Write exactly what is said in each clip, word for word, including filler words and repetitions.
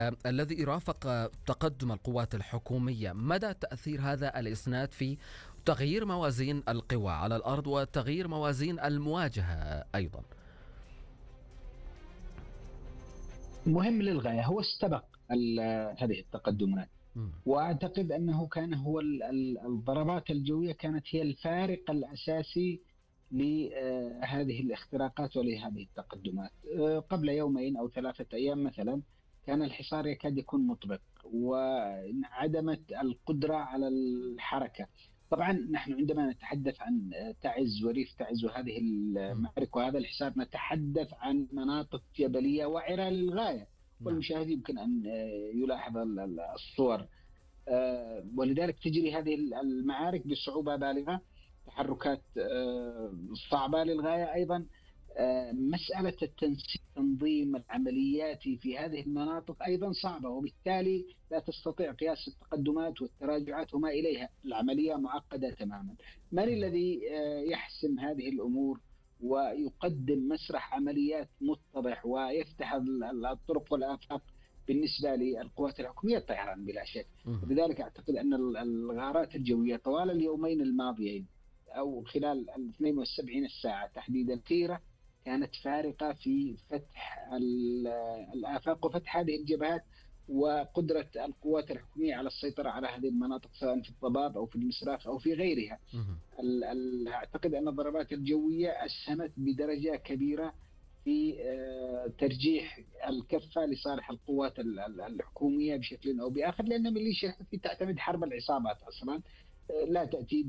الذي رافق تقدم القوات الحكومية، مدى تأثير هذا الإسناد في تغيير موازين القوى على الأرض وتغيير موازين المواجهة أيضا؟ مهم للغاية، هو استبق هذه التقدمات، وأعتقد أنه كان هو الضربات الجوية كانت هي الفارق الأساسي لهذه الاختراقات ولهذه التقدمات. قبل يومين أو ثلاثة أيام مثلا كان الحصار يكاد يكون مطبق وانعدمت القدرة على الحركة. طبعا نحن عندما نتحدث عن تعز وريف تعز وهذه المعارك وهذا الحصار نتحدث عن مناطق جبلية وعرة للغاية، والمشاهد يمكن أن يلاحظ الصور، ولذلك تجري هذه المعارك بصعوبة بالغة، تحركات صعبة للغاية. أيضا مسألة التنسيق تنظيم العمليات في هذه المناطق أيضا صعبة، وبالتالي لا تستطيع قياس التقدمات والتراجعات وما إليها. العملية معقدة تماما. من الذي يحسم هذه الأمور ويقدم مسرح عمليات متضح ويفتح الطرق والآفاق بالنسبة للقوات الحكومية؟ الطيران بلا شك. لذلك أعتقد أن الغارات الجوية طوال اليومين الماضيين أو خلال اثنين وسبعين ساعة تحديدا كثيرة كانت فارقة في فتح الآفاق وفتح هذه الجبهات وقدرة القوات الحكومية على السيطرة على هذه المناطق سواء في الضباب أو في المسراخ أو في غيرها. أعتقد أن الضربات الجوية أسهمت بدرجة كبيرة في ترجيح الكفة لصالح القوات الحكومية بشكل أو بآخر، لأن ميليشيا الحوثي تعتمد حرب العصابات أصلا، لا تأتي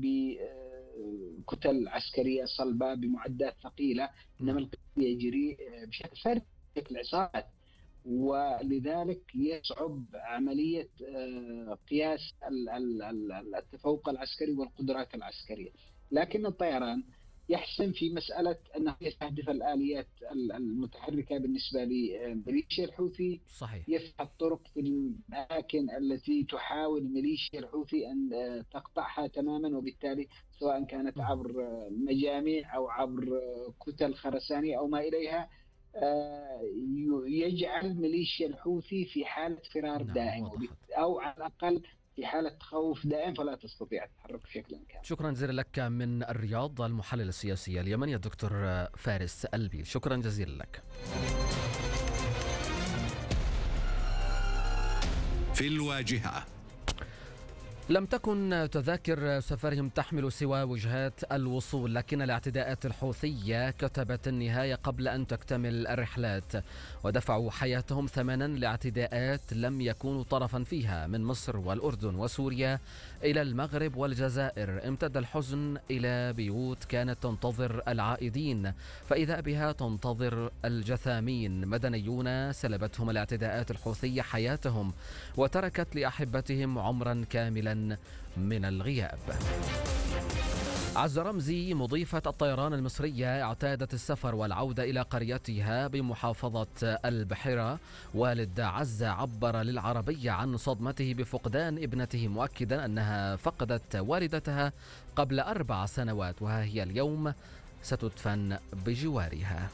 بكتل عسكرية صلبة بمعدات ثقيلة، إنما القتال يجري بشكل فرد بشكل عصابات، ولذلك يصعب عملية قياس التفوق العسكري والقدرات العسكرية. لكن الطيران يحسم في مسألة أنه يستهدف الآليات المتحركة بالنسبة لميليشيا الحوثي. صحيح. يفتح الطرق في الأماكن التي تحاول ميليشيا الحوثي أن تقطعها تماما، وبالتالي سواء كانت عبر مجاميع أو عبر كتل خرسانية أو ما إليها، يجعل ميليشيا الحوثي في حالة فرار دائم أو على الأقل في حالة تخوف دائم فلا تستطيع التحرك بشكل كامل. شكرا جزيلا لك من الرياض المحلل السياسي اليمني الدكتور فارس البيل، شكرا جزيلا لك. في الواجهة. لم تكن تذاكر سفرهم تحمل سوى وجهات الوصول، لكن الاعتداءات الحوثية كتبت النهاية قبل أن تكتمل الرحلات، ودفعوا حياتهم ثمنا لاعتداءات لم يكونوا طرفا فيها، من مصر والأردن وسوريا إلى المغرب والجزائر. امتد الحزن إلى بيوت كانت تنتظر العائدين، فإذا بها تنتظر الجثامين. مدنيون سلبتهم الاعتداءات الحوثية حياتهم وتركت لأحبتهم عمرا كاملا من الغياب. عزة رمزي مضيفة الطيران المصرية اعتادت السفر والعودة إلى قريتها بمحافظة البحيرة. والد عزة عبر للعربية عن صدمته بفقدان ابنته، مؤكدا أنها فقدت والدتها قبل أربع سنوات وها هي اليوم ستدفن بجوارها.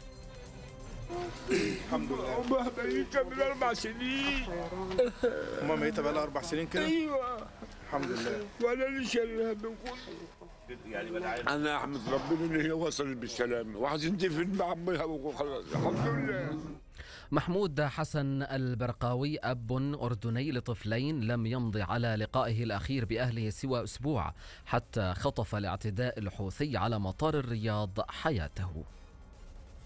الحمد لله. أمها ميتة من أربع سنين. أمها ميتة بقى لها أربع سنين كده؟ أيوه. الحمد لله. وأنا لسه لها أنا أحمد ربنا إن هي وصلت بالسلامة وحزنتفن مع أمها وخلاص الحمد لله. محمود حسن البرقاوي أب أردني لطفلين لم يمضي على لقائه الأخير بأهله سوى أسبوع حتى خطف الاعتداء الحوثي على مطار الرياض حياته.